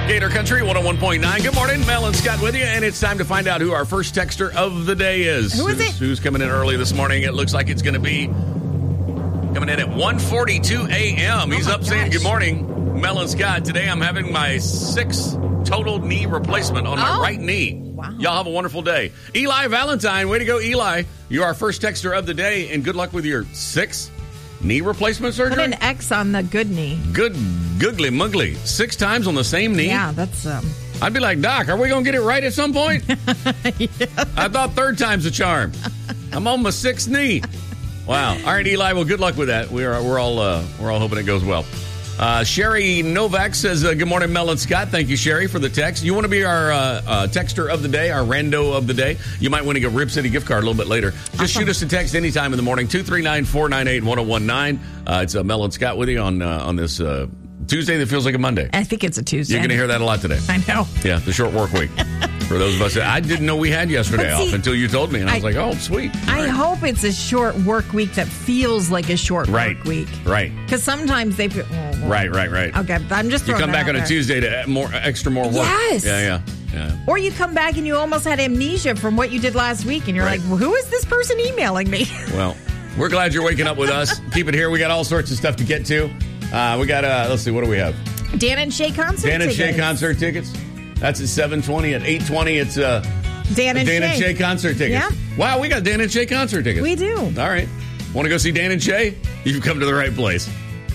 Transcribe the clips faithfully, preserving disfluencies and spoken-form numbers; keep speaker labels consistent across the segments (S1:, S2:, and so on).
S1: Gator Country one oh one point nine. Good morning, Mel and Scott with you, and it's time to find out who our first texter of the day is.
S2: Who is
S1: who's,
S2: it?
S1: Who's coming in early this morning? It looks like it's going to be coming in at one forty-two a.m. He's
S2: oh
S1: up saying,
S2: gosh.
S1: good morning, Mel and Scott. Today I'm having my sixth total knee replacement on my
S2: Oh.
S1: right knee.
S2: Wow.
S1: Y'all have a wonderful day. Eli Valentine, way to go, Eli. You're our first texter of the day, and good luck with your sixth knee replacement surgery.
S2: Put an X on the good knee.
S1: Good googly muggly. Six times on the same knee?
S2: Yeah, that's... um.
S1: I'd be like, Doc, are we going to get it right at some point?
S2: Yeah.
S1: I thought third time's a charm. I'm on my sixth knee. Wow. All right, Eli, well, good luck with that. We're, we're, all, uh, we're all hoping it goes well. Uh, Sherry Novak says, uh, good morning, Mel and Scott. Thank you, Sherry, for the text. You want to be our uh, uh, texter of the day, our rando of the day? You might win a Rib City gift card a little bit later. Just
S2: Awesome.
S1: shoot us a text anytime in the morning, two three nine, four nine eight, one oh one nine. Uh, it's uh, Mel and Scott with you on, uh, on this uh, Tuesday that feels like a Monday.
S2: I think it's a Tuesday.
S1: You're going to hear that a lot today.
S2: I know.
S1: Yeah, the short work week. For those of us that I didn't know we had yesterday
S2: But see,
S1: off until you told me, and I,
S2: I-
S1: was like, "Oh, sweet." All
S2: I
S1: right.
S2: hope it's a short work week that feels like a short
S1: Right.
S2: work week.
S1: Right,
S2: Because sometimes they feel... oh, well.
S1: right, right, right.
S2: Okay, but I'm just
S1: You
S2: throwing
S1: come
S2: that
S1: back
S2: out
S1: on a
S2: there.
S1: Tuesday to add more extra more work.
S2: Yes.
S1: Yeah, yeah, yeah.
S2: Or you come back and you almost had amnesia from what you did last week, and you're
S1: Right.
S2: like, well, who is this person emailing me?
S1: Well, we're glad you're waking up with us. Keep it here. We got all sorts of stuff to get to. Uh, we got. Uh, let's see. What do we have?
S2: Dan and Shay concert
S1: Dan and Shay
S2: tickets.
S1: concert tickets. That's at seven twenty. At eight twenty, it's uh,
S2: Dan and
S1: Dan
S2: Shay.
S1: and Shay concert tickets.
S2: Yeah.
S1: Wow, we got Dan and Shay concert tickets.
S2: We do.
S1: All right. Want to go see Dan and Shay? You've come to the right place.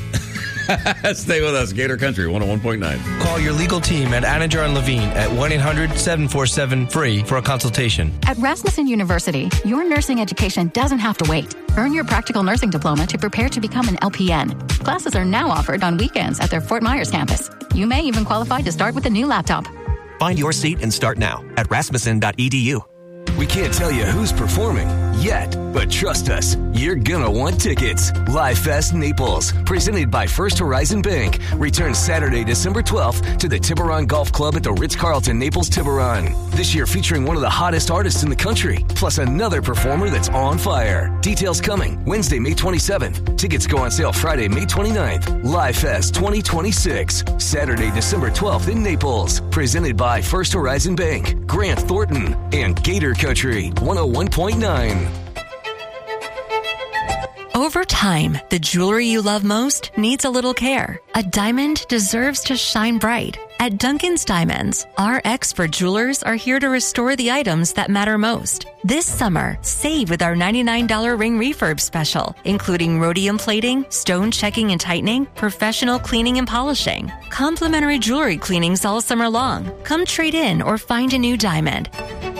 S1: Stay with us. Gator Country one oh one point nine.
S3: Call your legal team at Anajar and Levine at one eight hundred seven four seven free for a consultation.
S4: At Rasmussen University, your nursing education doesn't have to wait. Earn your practical nursing diploma to prepare to become an L P N. Classes are now offered on weekends at their Fort Myers campus. You may even qualify to start with a new laptop.
S5: Find your seat and start now at rasmussen dot e d u. We can't tell you who's performing yet, but trust us, you're gonna want tickets. Live Fest Naples, presented by First Horizon Bank, returns Saturday, December twelfth to the Tiburon Golf Club at the Ritz-Carlton Naples Tiburon. This year featuring one of the hottest artists in the country, plus another performer that's on fire. Details coming Wednesday, May twenty-seventh. Tickets go on sale Friday, May twenty-ninth. Live Fest twenty twenty-six, Saturday, December twelfth in Naples, presented by First Horizon Bank, Grant Thornton, and Gator Country one oh one point nine.
S6: Over time, the jewelry you love most needs a little care. A diamond deserves to shine bright. At Duncan's Diamonds, our expert jewelers are here to restore the items that matter most. This summer, save with our ninety-nine dollars ring refurb special, including rhodium plating, stone checking and tightening, professional cleaning and polishing, complimentary jewelry cleanings all summer long. Come trade in or find a new diamond.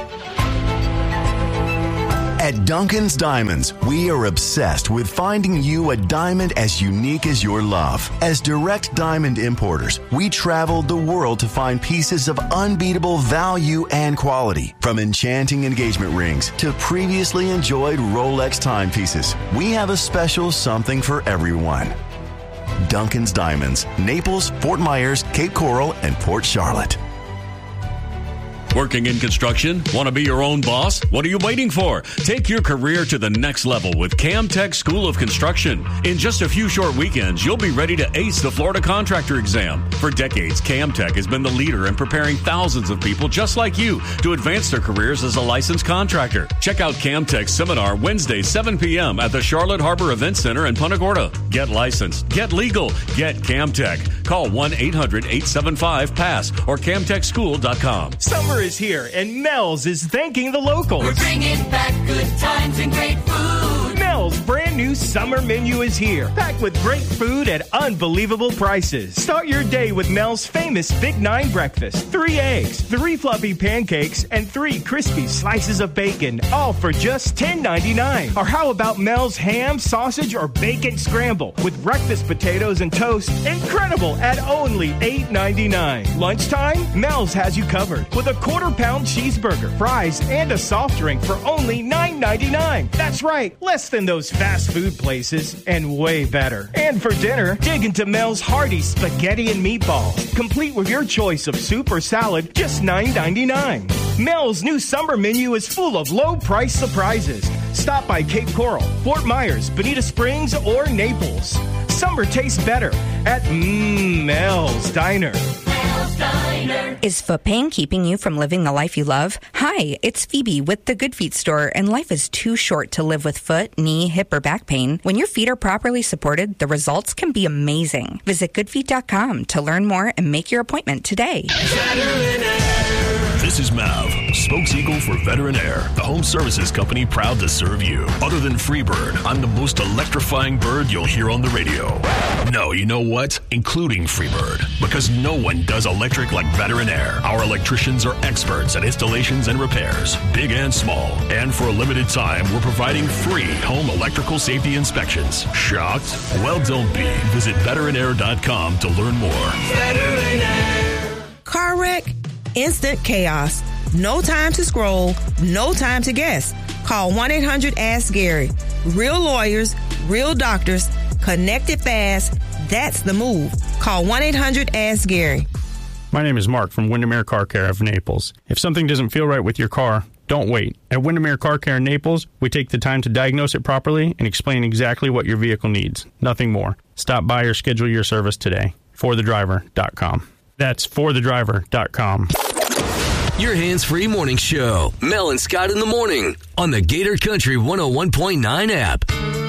S7: At Duncan's Diamonds, we are obsessed with finding you a diamond as unique as your love. As direct diamond importers, we traveled the world to find pieces of unbeatable value and quality. From enchanting engagement rings to previously enjoyed Rolex timepieces, we have a special something for everyone. Duncan's Diamonds, Naples, Fort Myers, Cape Coral, and Port Charlotte.
S1: Working in construction? Want to be your own boss? What are you waiting for? Take your career to the next level with CamTech School of Construction. In just a few short weekends, you'll be ready to ace the Florida contractor exam. For decades, CamTech has been the leader in preparing thousands of people just like you to advance their careers as a licensed contractor. Check out CamTech's seminar Wednesday, seven p.m. at the Charlotte Harbor Event Center in Punta Gorda. Get licensed, get legal, get CamTech. Call one eight hundred eight seven five pass or camtech school dot com.
S8: Summer is here, and Mel's is thanking the locals.
S9: We're bringing back good times and great food.
S8: Mel's brand new summer menu is here, packed with great food at unbelievable prices. Start your day with Mel's famous Big Nine breakfast. Three eggs, three fluffy pancakes, and three crispy slices of bacon, all for just ten ninety-nine. Or how about Mel's ham, sausage, or bacon scramble with breakfast potatoes and toast? Incredible at only eight ninety-nine. Lunchtime, Mel's has you covered with a quarter pound cheeseburger, fries, and a soft drink for only nine ninety-nine. That's right, less than those fast food places, and way better. And for dinner, dig into Mel's hearty spaghetti and meatballs, complete with your choice of soup or salad, just nine ninety-nine. Mel's new summer menu is full of low-price surprises. Stop by Cape Coral, Fort Myers, Bonita Springs, or Naples. Summer tastes better at Mmm, Mel's Diner.
S9: Mel's Diner. cleaner.
S10: Is foot pain keeping you from living the life you love? Hi, it's Phoebe with the Good Feet store, and life is too short to live with foot, knee, hip, or back pain. When your feet are properly supported, the results can be amazing. Visit good feet dot com to learn more and make your appointment today.
S11: This is Mav, spokeseagle for Veteran Air, the home services company proud to serve you. Other than Freebird, I'm the most electrifying bird you'll hear on the radio. No, you know what? Including Freebird, because no one does electric like Veteran Air. Our electricians are experts at installations and repairs, big and small. And for a limited time, we're providing free home electrical safety inspections. Shocked? Well, don't be. Visit veteran air dot com to learn more. Veteran Air.
S12: Car wreck? Instant chaos. No time to scroll. No time to guess. Call one eight hundred ask Gary. Real lawyers, real doctors, connected fast. That's the move. Call one eight hundred ask Gary.
S13: My name is Mark from Windermere Car Care of Naples. If something doesn't feel right with your car, don't wait. At Windermere Car Care in Naples, we take the time to diagnose it properly and explain exactly what your vehicle needs. Nothing more. Stop by or schedule your service today. for the driver dot com. That's for the driver dot com.
S5: Your hands-free morning show. Mel and Scott in the morning on the Gator Country one oh one point nine app.